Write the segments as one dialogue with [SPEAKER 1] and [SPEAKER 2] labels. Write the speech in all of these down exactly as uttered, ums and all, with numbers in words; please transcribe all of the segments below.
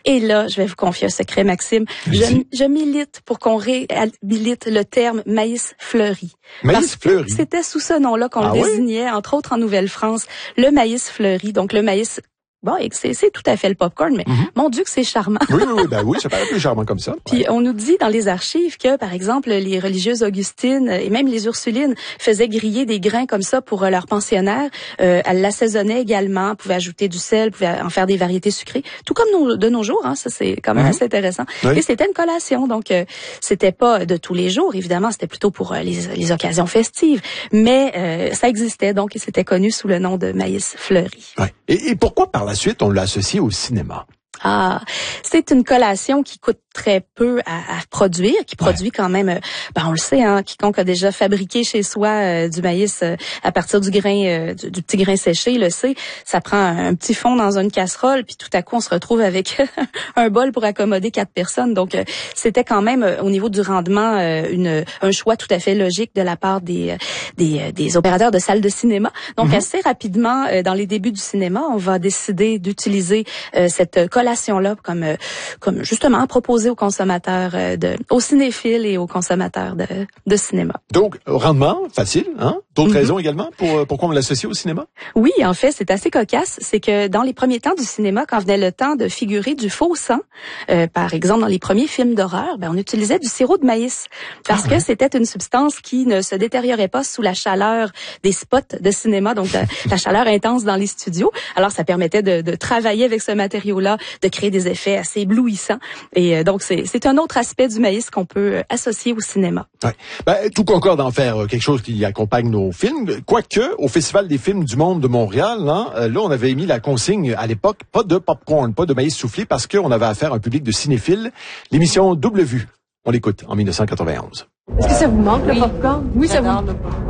[SPEAKER 1] Et là, je vais vous confier un secret, Maxime. Je, je milite pour qu'on réhabilite le terme maïs fleuri.
[SPEAKER 2] Maïs fleuri.
[SPEAKER 1] C'était sous ce nom-là qu'on
[SPEAKER 2] ah
[SPEAKER 1] le
[SPEAKER 2] oui?
[SPEAKER 1] désignait, entre autres en Nouvelle-France, le maïs fleuri. Donc le maïs... Bon, c'est, c'est tout à fait le popcorn, mais mm-hmm. mon Dieu que c'est charmant.
[SPEAKER 2] Oui, oui, oui, ben oui, ça paraît plus charmant comme ça.
[SPEAKER 1] Puis
[SPEAKER 2] ouais.
[SPEAKER 1] on nous dit dans les archives que, par exemple, les religieuses augustines et même les ursulines faisaient griller des grains comme ça pour leurs pensionnaires. Euh, elles l'assaisonnaient également, pouvaient ajouter du sel, pouvaient en faire des variétés sucrées, tout comme nos, de nos jours. Hein, ça c'est quand même mm-hmm. assez intéressant. Oui. Et c'était une collation, donc euh, c'était pas de tous les jours, évidemment, c'était plutôt pour euh, les, les occasions festives, mais euh, ça existait, donc c'était connu sous le nom de maïs fleuri.
[SPEAKER 2] Ouais. Et, et pourquoi par la suite on l'a associé au cinéma?
[SPEAKER 1] Ah, c'est une collation qui coûte très peu à, à produire, qui produit ouais. quand même, euh, ben on le sait, hein, quiconque a déjà fabriqué chez soi euh, du maïs euh, à partir du grain, euh, du, du petit grain séché, le sait. Ça prend un, un petit fond dans une casserole, puis tout à coup on se retrouve avec un bol pour accommoder quatre personnes. Donc euh, c'était quand même euh, au niveau du rendement euh, une un choix tout à fait logique de la part des des, des opérateurs de salles de cinéma. Donc mm-hmm. assez rapidement, euh, dans les débuts du cinéma, on va décider d'utiliser euh, cette collation-là comme euh, comme justement proposer aux consommateurs, euh, de, aux cinéphiles et aux consommateurs de, de cinéma.
[SPEAKER 2] Donc, rendement, facile, hein? D'autres
[SPEAKER 1] mm-hmm.
[SPEAKER 2] raisons également pour pourquoi on l'associe au cinéma?
[SPEAKER 1] Oui, en fait, c'est assez cocasse. C'est que dans les premiers temps du cinéma, quand venait le temps de figurer du faux sang, euh, par exemple dans les premiers films d'horreur, ben on utilisait du sirop de maïs parce ah, que ouais. c'était une substance qui ne se détériorait pas sous la chaleur des spots de cinéma, donc la, la chaleur intense dans les studios. Alors, ça permettait de, de travailler avec ce matériau-là, de créer des effets assez éblouissants. Et euh, donc, c'est, c'est un autre aspect du maïs qu'on peut associer au cinéma.
[SPEAKER 2] Ouais. Ben, tout concorde d'en faire quelque chose qui accompagne nos films. Quoique, au Festival des films du monde de Montréal, hein, là, on avait émis la consigne à l'époque, pas de popcorn, pas de maïs soufflé, parce qu'on avait affaire à un public de cinéphiles. L'émission Double Vue, on l'écoute en dix-neuf cent quatre-vingt-onze.
[SPEAKER 3] Est-ce que ça vous manque, oui. le popcorn?
[SPEAKER 4] Oui, ça vous manque.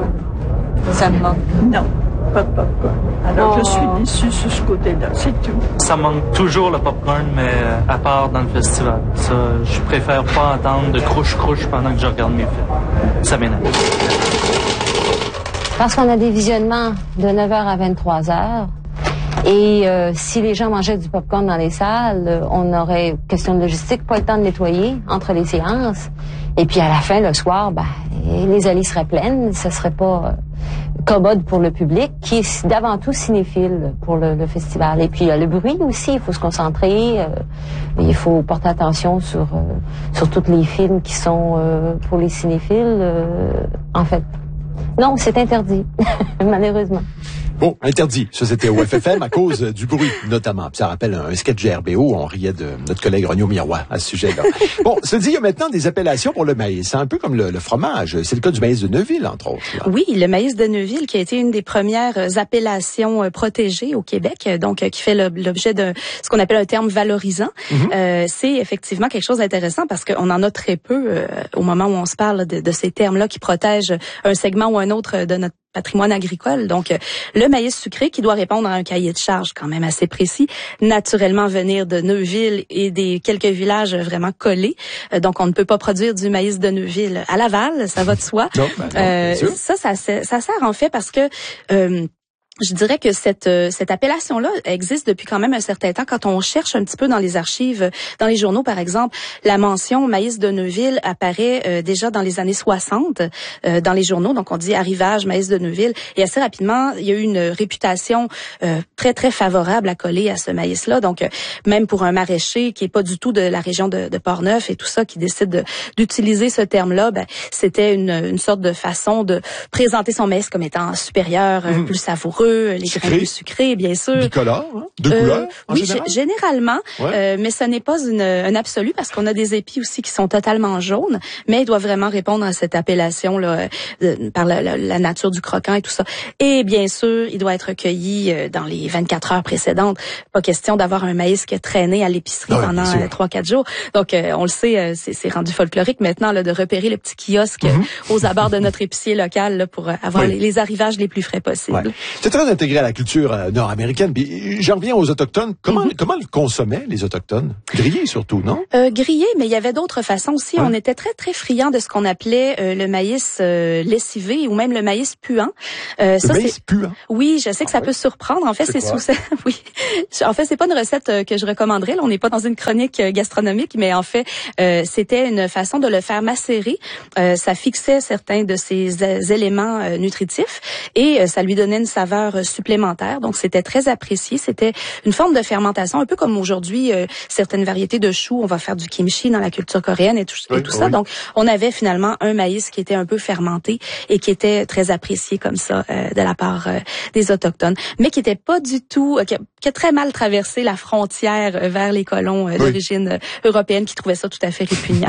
[SPEAKER 3] Ça me manque.
[SPEAKER 4] Non. Pas de popcorn. Alors, oh. je suis déçue sur ce côté-là, c'est tout.
[SPEAKER 5] Ça manque toujours le popcorn, mais à part dans le festival. Ça, je préfère pas entendre de crouche-crouche pendant que je regarde mes films. Ça m'énerve.
[SPEAKER 6] Parce qu'on a des visionnements de neuf heures à vingt-trois heures. Et euh, si les gens mangeaient du popcorn dans les salles, on aurait, question de logistique, pas le temps de nettoyer entre les séances. Et puis à la fin, le soir, ben, les allées seraient pleines. Ce serait pas euh, commode pour le public, qui est d'avant tout cinéphile pour le, le festival. Et puis euh, le bruit aussi, il faut se concentrer. Euh, il faut porter attention sur euh, sur tous les films qui sont euh, pour les cinéphiles. Euh, en fait, non, c'est interdit, malheureusement.
[SPEAKER 2] Bon, interdit. Ça, c'était au F F M à cause du bruit, notamment. Puis ça rappelle un sketch de R B O. On riait de notre collègue Renaud Miroir à ce sujet-là. Bon, se dit, il y a maintenant des appellations pour le maïs. C'est un peu comme le, le fromage. C'est le cas du maïs de Neuville, entre autres. Là.
[SPEAKER 1] Oui, le maïs de Neuville, qui a été une des premières appellations protégées au Québec, donc qui fait l'objet de ce qu'on appelle un terme valorisant. Mm-hmm. Euh, c'est effectivement quelque chose d'intéressant parce qu'on en a très peu euh, au moment où on se parle de, de ces termes-là qui protègent un segment ou un autre de notre patrimoine agricole. Donc, le maïs sucré qui doit répondre à un cahier de charge quand même assez précis, naturellement venir de Neuville et des quelques villages vraiment collés. Donc, on ne peut pas produire du maïs de Neuville à Laval, ça va de soi. Non, ben non, euh, ça, ça, ça sert en fait parce que euh, je dirais que cette cette appellation-là existe depuis quand même un certain temps. Quand on cherche un petit peu dans les archives, dans les journaux par exemple, la mention maïs de Neuville apparaît euh, déjà dans les années soixante euh, dans les journaux. Donc on dit arrivage maïs de Neuville et assez rapidement il y a eu une réputation euh, très très favorable à coller à ce maïs-là. Donc euh, même pour un maraîcher qui est pas du tout de la région de, de Portneuf et tout ça, qui décide de, d'utiliser ce terme-là, ben c'était une une sorte de façon de présenter son maïs comme étant supérieur, mmh. plus savoureux. Les
[SPEAKER 2] sucré.
[SPEAKER 1] grains plus sucrés, bien sûr.
[SPEAKER 2] Bicolore, hein? De euh, couleur, en
[SPEAKER 1] oui,
[SPEAKER 2] général?
[SPEAKER 1] g- généralement,
[SPEAKER 2] ouais.
[SPEAKER 1] euh, mais ce n'est pas une, un absolu parce qu'on a des épis aussi qui sont totalement jaunes, mais ils doivent vraiment répondre à cette appellation-là euh, par la, la, la nature du croquant et tout ça. Et bien sûr, il doit être cueilli euh, dans les vingt-quatre heures précédentes. Pas question d'avoir un maïs qui a traîné à l'épicerie ouais, pendant euh, trois quatre jours. Donc, euh, on le sait, euh, c'est, c'est rendu folklorique maintenant là, de repérer le petit kiosque mm-hmm. aux abords de notre épicier local là, pour euh, avoir oui. les, les arrivages les plus frais possibles.
[SPEAKER 2] Ouais. très intégré à la culture euh, nord-américaine. Puis j'en reviens aux Autochtones. Comment, mm-hmm. comment le consommaient, les Autochtones? Grillé surtout, non?
[SPEAKER 1] Euh, grillé, mais il y avait d'autres façons aussi.
[SPEAKER 2] Ouais.
[SPEAKER 1] On était très, très friands de ce qu'on appelait euh, le maïs euh, lessivé ou même le maïs puant. Euh,
[SPEAKER 2] le
[SPEAKER 1] ça,
[SPEAKER 2] maïs
[SPEAKER 1] c'est...
[SPEAKER 2] puant?
[SPEAKER 1] Oui, je sais que
[SPEAKER 2] ah,
[SPEAKER 1] ça
[SPEAKER 2] ouais.
[SPEAKER 1] peut surprendre. En fait, c'est, c'est sous... oui. En fait, c'est pas une recette euh, que je recommanderais. Là, on n'est pas dans une chronique euh, gastronomique, mais en fait, euh, c'était une façon de le faire macérer. Euh, ça fixait certains de ces euh, éléments euh, nutritifs et euh, ça lui donnait une saveur euh, supplémentaire. Donc, c'était très apprécié. C'était une forme de fermentation, un peu comme aujourd'hui, euh, certaines variétés de choux. On va faire du kimchi dans la culture coréenne et tout,
[SPEAKER 2] oui,
[SPEAKER 1] et tout ça.
[SPEAKER 2] Oui.
[SPEAKER 1] Donc, on avait finalement un maïs qui était un peu fermenté et qui était très apprécié comme ça euh, de la part euh, des Autochtones, mais qui était pas du tout, euh, qui, a, qui a très mal traversé la frontière euh, vers les colons euh, oui. d'origine euh, européenne qui trouvaient ça tout à fait répugnant.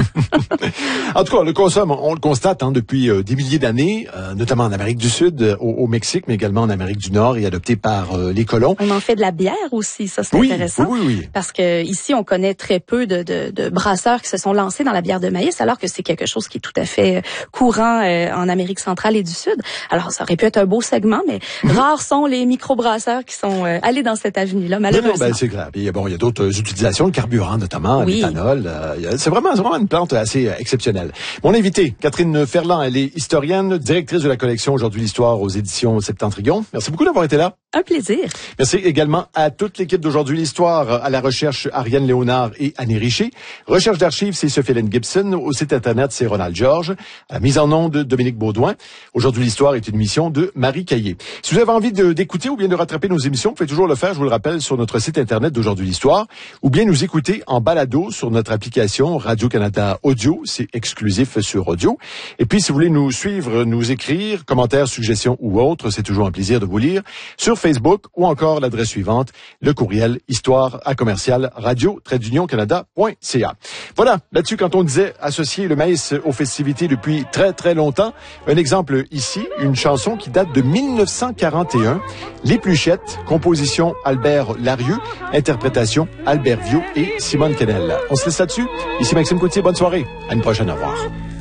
[SPEAKER 2] En tout cas, le consomme, on le constate hein, depuis euh, des milliers d'années, euh, notamment en Amérique du Sud, euh, au, au Mexique, mais également en Amérique du Nord et adopté par euh, les colons.
[SPEAKER 1] On en fait de la bière aussi, ça c'est
[SPEAKER 2] oui,
[SPEAKER 1] intéressant.
[SPEAKER 2] Oui, oui, oui.
[SPEAKER 1] Parce que ici, on connaît très peu de, de, de brasseurs qui se sont lancés dans la bière de maïs, alors que c'est quelque chose qui est tout à fait courant euh, en Amérique centrale et du Sud. Alors, ça aurait pu être un beau segment, mais rares sont les microbrasseurs qui sont euh, allés dans cette avenue-là, malheureusement.
[SPEAKER 2] Non, non, ben, c'est clair. Et bon, il y a d'autres utilisations, le carburant notamment,
[SPEAKER 1] oui.
[SPEAKER 2] l'éthanol. Euh, c'est vraiment, c'est vraiment une plante assez euh, exceptionnelle. Mon invitée, Catherine Ferland, elle est historienne, directrice de la collection Aujourd'hui l'Histoire aux éditions Septentrion. Merci beaucoup d'avoir été là.
[SPEAKER 1] Un plaisir.
[SPEAKER 2] Merci également à toute l'équipe d'Aujourd'hui l'Histoire, à la recherche Ariane Léonard et Annie Richer. Recherche d'archives, c'est Sophie-Hélène Gibson. Au site Internet, c'est Ronald Georges. À la mise en onde, Dominique Baudouin. Aujourd'hui l'Histoire est une mission de Marie Caillé. Si vous avez envie de, d'écouter ou bien de rattraper nos émissions, vous pouvez toujours le faire, je vous le rappelle, sur notre site Internet d'Aujourd'hui l'Histoire, ou bien nous écouter en balado sur notre application Radio-Canada Audio. C'est exclusif sur Audio. Et puis, si vous voulez nous suivre, nous écrire, commentaires, suggestions ou autres, c'est toujours un plaisir de vous lire sur Facebook ou encore l'adresse suivante, le courriel histoire à commercial radio trait d'union canada point c a. Voilà, là-dessus, quand on disait associer le maïs aux festivités depuis très très longtemps, un exemple ici, une chanson qui date de mille neuf cent quarante et un, Les Pluchettes, composition Albert Larieux, interprétation Albert Viau et Simone Kennel. On se laisse là-dessus. Ici Maxime Coutier, bonne soirée. À une prochaine, au revoir.